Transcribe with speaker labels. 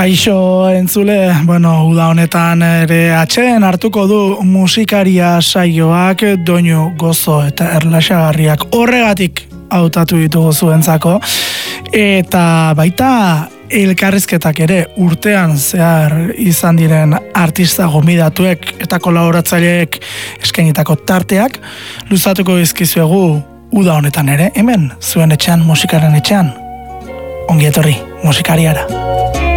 Speaker 1: Kaixo entzule, uda honetan ere atxeden hartuko du musikaria saioak doinu gozo eta erlaxagarriak horregatik hautatu ditugu zuentzako, eta baita elkarrizketak ere urtean zehar izan diren artista gomidatuek eta kolaboratzaileek eskainitako tarteak luzatuko dizkizuegu uda honetan ere, hemen zuen etxean, musikaren etxean. Ongi etorri, musikariara.